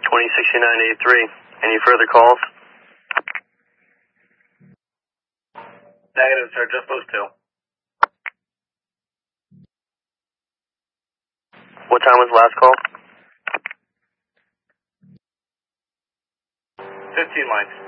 206983. Any further calls? Negative, sir. Just those two. What time was the last call? 15 mics.